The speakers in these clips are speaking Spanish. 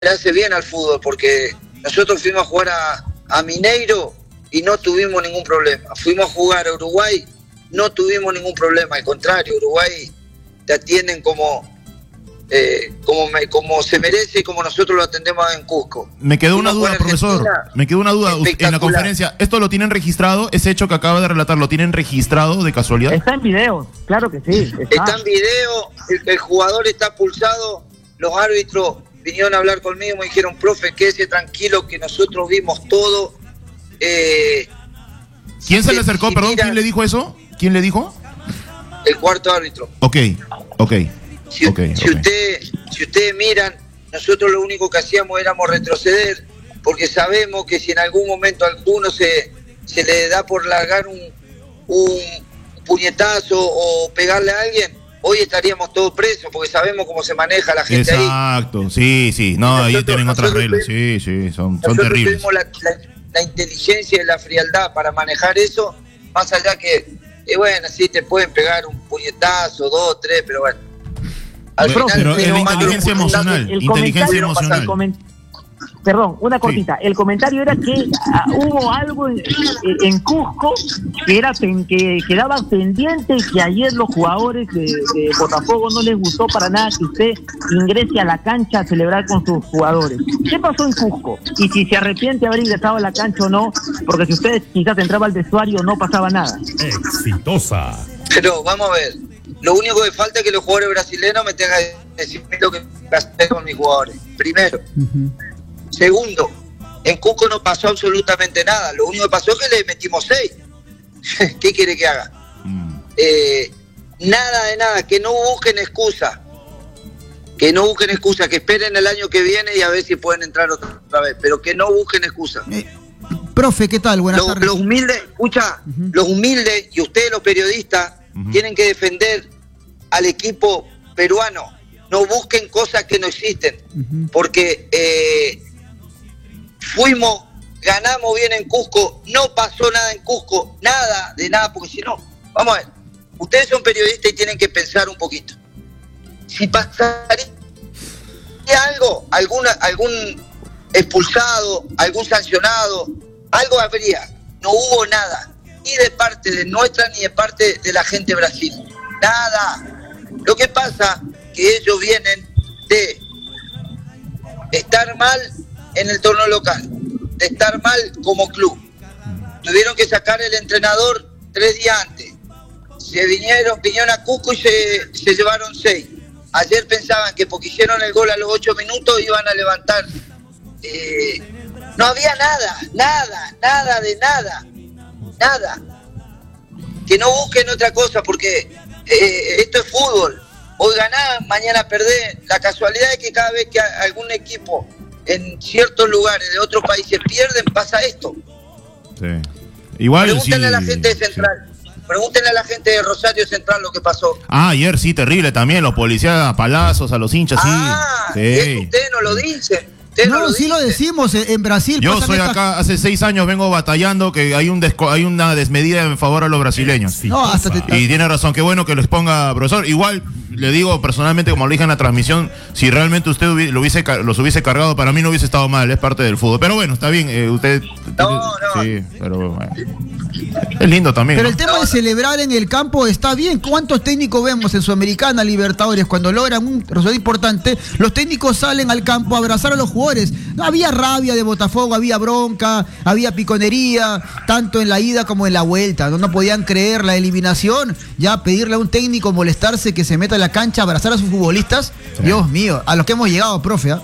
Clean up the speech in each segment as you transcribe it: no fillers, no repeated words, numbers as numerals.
le hace bien al fútbol, porque nosotros fuimos a jugar a Mineiro y no tuvimos ningún problema. Fuimos a jugar a Uruguay, no tuvimos ningún problema. Al contrario, Uruguay te atienden como se merece y como nosotros lo atendemos en Cusco. Me quedó una duda, profesor. Me quedó una duda. En la conferencia, ¿esto lo tienen registrado? Ese hecho que acaba de relatar, ¿lo tienen registrado de casualidad? Está en video, claro que sí. Está en video, el jugador está pulsado, los árbitros vinieron a hablar conmigo, me dijeron, profe, quédese tranquilo que nosotros vimos todo. ¿Quién se le acercó? Perdón, ¿quién le dijo eso? ¿Quién le dijo? El cuarto árbitro. Ok. Si ustedes miran, nosotros lo único que hacíamos éramos retroceder, porque sabemos que si en algún momento a alguno se le da por largar un puñetazo o pegarle a alguien, hoy estaríamos todos presos, porque sabemos cómo se maneja la gente. Exacto, sí, no, nosotros, ahí tienen otras reglas, sí, son terribles. Tuvimos la inteligencia y la frialdad para manejar eso, más allá que, bueno, sí te pueden pegar un puñetazo, 2, 3, pero bueno. Pero es la inteligencia emocional. Perdón, una cortita. Sí. El comentario era que hubo algo en Cusco que quedaba pendiente, que ayer los jugadores de Botafogo no les gustó para nada que usted ingrese a la cancha a celebrar con sus jugadores. ¿Qué pasó en Cusco? Y si se arrepiente de haber ingresado a la cancha o no, porque si usted quizás entraba al vestuario no pasaba nada. Exitosa. Pero vamos a ver, lo único que falta es que los jugadores brasileños me tengan que decir lo que hacer con mis jugadores. Primero. Segundo, en Cusco no pasó absolutamente nada. Lo único que pasó es que le metimos 6. ¿Qué quiere que haga? Nada de nada, que no busquen excusa. Que esperen el año que viene y a ver si pueden entrar otra vez. Pero que no busquen excusa. Profe, ¿qué tal? Buenas tardes. Los humildes, escucha, los humildes y ustedes los periodistas tienen que defender al equipo peruano. No busquen cosas que no existen. Porque ganamos bien en Cusco, no pasó nada en Cusco, nada, porque si no, vamos a ver, ustedes son periodistas y tienen que pensar un poquito. Si pasaría algo, algún expulsado, algún sancionado, algo habría, no hubo nada, ni de parte de nuestra ni de parte de la gente de Brasil, nada. Lo que pasa que ellos vienen de estar mal en el torneo local, de estar mal como club. Tuvieron que sacar el entrenador 3 días antes. Vinieron a Cusco y se llevaron 6. Ayer pensaban que porque hicieron el gol a los 8 minutos iban a levantar. No había nada. Que no busquen otra cosa, porque esto es fútbol. Hoy ganás, mañana perdés. La casualidad es que cada vez que algún equipo en ciertos lugares de otros países pierden, pasa esto. Sí. Igual pregúntenle a la gente de Central, pregúntenle a la gente de Rosario Central lo que pasó. Ayer sí, terrible también, los policías a palazos, a los hinchas, sí. Ustedes no lo dicen. No, sí lo decimos, en Brasil. Yo soy acá, hace 6 años vengo batallando que hay una desmedida en favor a los brasileños. Sí, no, y tiene razón, qué bueno que lo exponga, profesor. Igual, le digo personalmente, como lo dije en la transmisión, si realmente usted los hubiese cargado, para mí no hubiese estado mal, es parte del fútbol. Pero bueno, está bien, usted... No. Sí, pero bueno. Es lindo también. Pero el tema de celebrar en el campo está bien. ¿Cuántos técnicos vemos en Sudamericana, Libertadores, cuando logran un resultado importante? Los técnicos salen al campo a abrazar a los jugadores. No había rabia de Botafogo, había bronca, había piconería, tanto en la ida como en la vuelta. No podían creer la eliminación. Ya pedirle a un técnico molestarse que se meta en la cancha a abrazar a sus futbolistas. Sí. Dios mío, a los que hemos llegado, profe. No,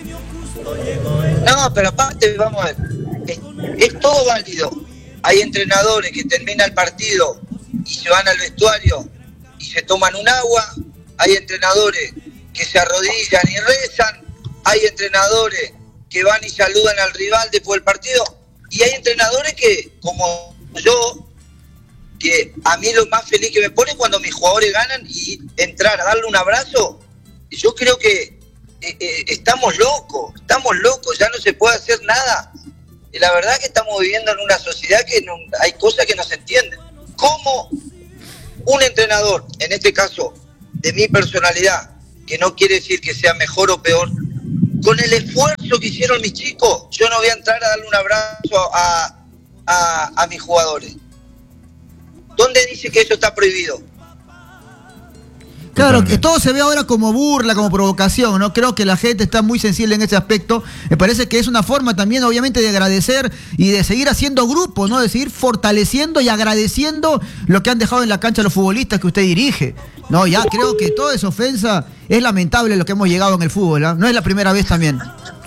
pero aparte, vamos a ver, es todo válido. Hay entrenadores que terminan el partido y se van al vestuario y se toman un agua. Hay entrenadores que se arrodillan y rezan. Hay entrenadores que van y saludan al rival después del partido. Y hay entrenadores que, como yo, que a mí lo más feliz que me pone es cuando mis jugadores ganan y entrar a darle un abrazo. Yo creo que estamos locos, ya no se puede hacer nada. Y la verdad que estamos viviendo en una sociedad que no, hay cosas que no se entienden. ¿Cómo un entrenador, en este caso de mi personalidad, que no quiere decir que sea mejor o peor, con el esfuerzo que hicieron mis chicos, yo no voy a entrar a darle un abrazo a mis jugadores. ¿Dónde dice que eso está prohibido? Claro, que todo se ve ahora como burla, como provocación, ¿no? Creo que la gente está muy sensible en ese aspecto. Me parece que es una forma también, obviamente, de agradecer y de seguir haciendo grupos, ¿no? De seguir fortaleciendo y agradeciendo lo que han dejado en la cancha los futbolistas que usted dirige. No, ya creo que toda esa ofensa es lamentable lo que hemos llegado en el fútbol, ¿eh? No es la primera vez también.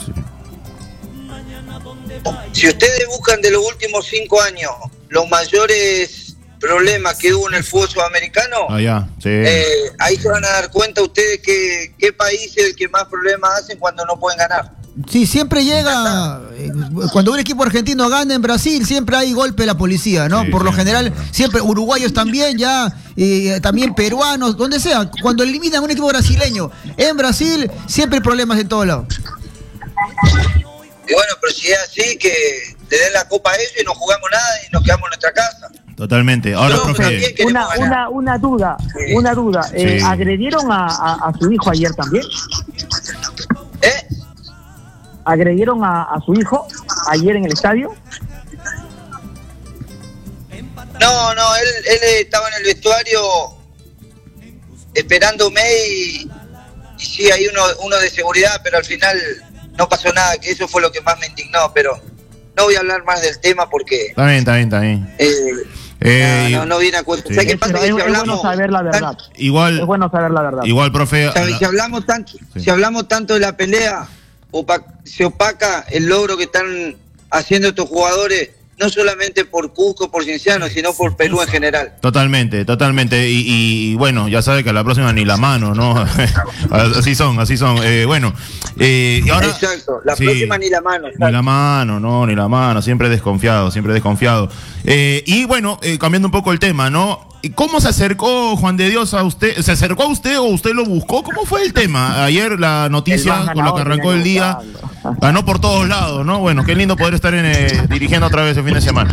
Si ustedes buscan de los últimos 5 años los mayores problemas que hubo en el fútbol sudamericano, sí. Ahí se van a dar cuenta ustedes que qué país es el que más problemas hacen cuando no pueden ganar. Sí, siempre llega, cuando un equipo argentino gana en Brasil, siempre hay golpe de la policía, ¿no? Sí, por lo sí, general, siempre uruguayos también, ya, también peruanos, donde sea. Cuando eliminan un equipo brasileño en Brasil, siempre hay problemas en todos lados. Y bueno, pero si es así, que le den la copa a ellos y no jugamos nada y nos quedamos en nuestra casa. Totalmente. Ahora, No, profe, Una duda. Sí. ¿Agredieron a su hijo ayer también? ¿Agredieron a su hijo ayer en el estadio? No, él estaba en el vestuario esperándome y sí, hay uno de seguridad, pero al final no pasó nada, que eso fue lo que más me indignó, pero no voy a hablar más del tema porque... Está bien. No viene a cuento. Sí. ¿Sabes qué pasa? Es bueno saber la verdad. Igual, Es bueno saber la verdad. igual, profe. Si hablamos tanto de la pelea, se opaca el logro que están haciendo estos jugadores, no solamente por Cusco, por Cienciano, sino por Perú en general. Totalmente. Y bueno, ya sabe que a la próxima ni la mano, ¿no? así son. Y ahora, Exacto, la próxima ni la mano. Ni la mano, siempre desconfiado. Y bueno, cambiando un poco el tema, ¿no? ¿Cómo se acercó Juan de Dios a usted? ¿Se acercó a usted o usted lo buscó? ¿Cómo fue el tema? Ayer la noticia con la que arrancó el día, ganó por todos lados, ¿no? Bueno, qué lindo poder estar dirigiendo otra vez el fin de semana.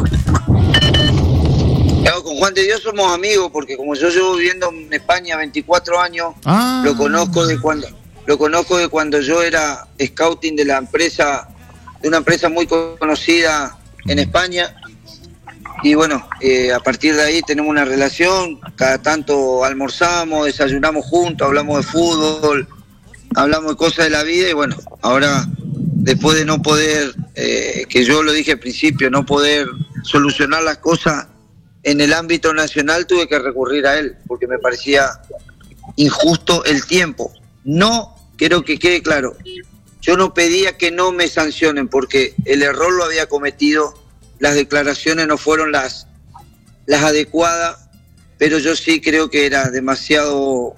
Con Juan de Dios somos amigos, porque como yo llevo viviendo en España 24 años, lo conozco de cuando yo era scouting de una empresa muy conocida en España. Y bueno, a partir de ahí tenemos una relación, cada tanto almorzamos, desayunamos juntos, hablamos de fútbol, hablamos de cosas de la vida y bueno, ahora después de no poder, que yo lo dije al principio, no poder solucionar las cosas en el ámbito nacional, tuve que recurrir a él, porque me parecía injusto el tiempo. No, quiero que quede claro, yo no pedía que no me sancionen, porque el error lo había cometido, las declaraciones no fueron las adecuadas, pero yo sí creo que era demasiado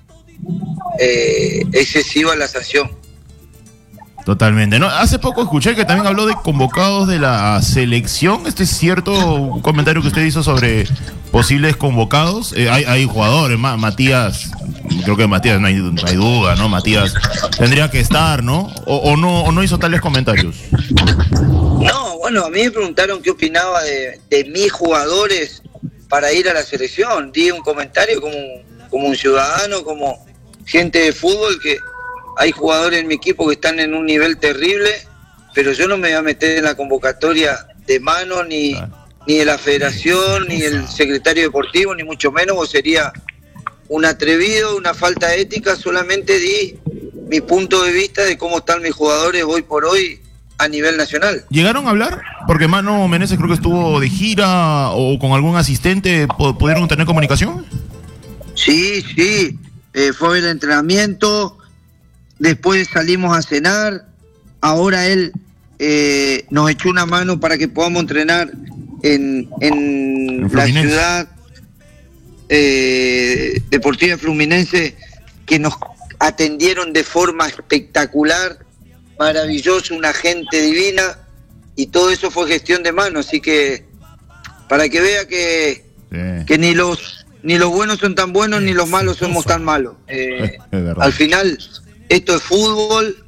excesiva la sanción. Totalmente. No, hace poco escuché que también habló de convocados de la selección. ¿Este es cierto? Un comentario que usted hizo sobre posibles convocados. Hay jugadores, Matías, creo que Matías no hay duda, ¿no? Matías tendría que estar, ¿no? O no hizo tales comentarios. No, bueno, a mí me preguntaron qué opinaba de mis jugadores para ir a la selección. Di un comentario como un ciudadano, como gente de fútbol, que hay jugadores en mi equipo que están en un nivel terrible, pero yo no me voy a meter en la convocatoria de mano, ni de la federación, ni el secretario deportivo, ni mucho menos, o sería un atrevido, una falta de ética. Solamente di mi punto de vista de cómo están mis jugadores hoy por hoy a nivel nacional. ¿Llegaron a hablar? Porque Mano Meneses creo que estuvo de gira o con algún asistente, ¿pudieron tener comunicación? Sí, fue el entrenamiento, después salimos a cenar, ahora él nos echó una mano para que podamos entrenar en la ciudad deportiva Fluminense, que nos atendieron de forma espectacular, maravilloso, una gente divina, y todo eso fue gestión de mano, así que para que vea que ni los buenos son tan buenos ni los malos somos tan malos. Al final esto es fútbol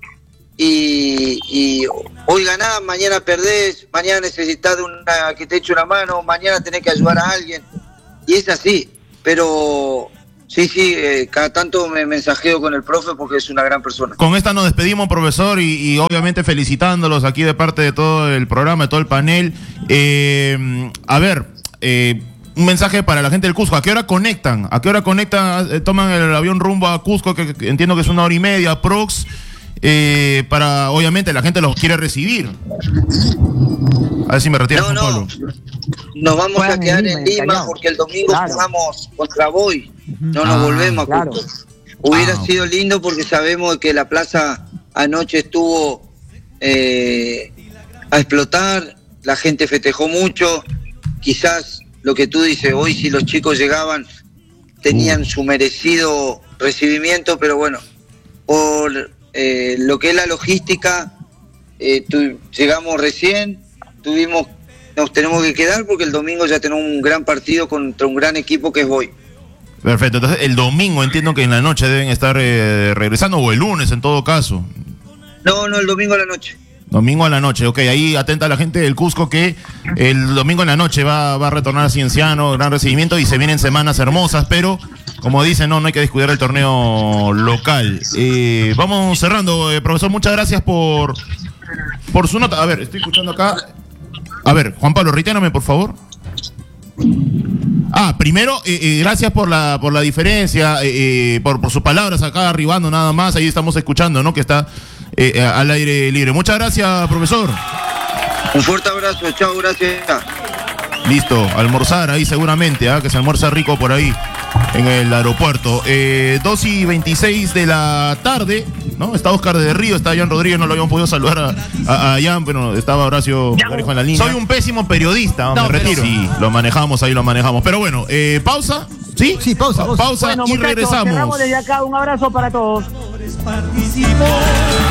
y hoy ganás, mañana perdés, mañana necesitas que te eche una mano, mañana tenés que ayudar a alguien, y es así, pero Sí, cada tanto me mensajeo con el profe porque es una gran persona. Con esta nos despedimos, profesor, y obviamente felicitándolos aquí de parte de todo el programa, de todo el panel. A ver, un mensaje para la gente del Cusco. ¿A qué hora conectan? Toman el avión rumbo a Cusco, que entiendo que es 1 hora y media, aprox, para, obviamente, la gente los quiere recibir. A ver si me retiro, Juan Pablo. Nos vamos a quedar en Lima porque el domingo jugamos contra Boy. No nos volvemos a Cusco. Hubiera sido lindo porque sabemos que la plaza anoche estuvo a explotar, la gente festejó mucho, quizás lo que tú dices, hoy si los chicos llegaban tenían su merecido recibimiento, pero bueno, por lo que es la logística, llegamos recién, nos tenemos que quedar porque el domingo ya tenemos un gran partido contra un gran equipo que es Boy. Perfecto, entonces el domingo entiendo que en la noche deben estar regresando, o el lunes en todo caso. No, el domingo a la noche. Domingo a la noche, ok, ahí atenta a la gente del Cusco que el domingo en la noche va a retornar a Cienciano, gran recibimiento, y se vienen semanas hermosas, pero como dicen, no hay que descuidar el torneo local. Vamos cerrando, profesor, muchas gracias por su nota. A ver, estoy escuchando acá. A ver, Juan Pablo, reitérame, por favor. Primero, gracias por la diferencia, por sus palabras acá arribando nada más, ahí estamos escuchando, ¿no? Que está al aire libre. Muchas gracias, profesor. Un fuerte abrazo, chao, gracias. Listo, almorzar ahí seguramente, que se almuerza rico por ahí en el aeropuerto. 2:26 de la tarde, ¿no? Está Oscar de Río, está Jan Rodríguez, no lo habíamos podido saludar a Jan, pero estaba Horacio Garejo en la línea. Soy un pésimo periodista, me retiro. Sí, lo manejamos. Pero bueno, pausa, ¿sí? Sí, pausa. Pausa bueno, y muchachos, regresamos. cerramos desde acá, un abrazo para todos. Participó.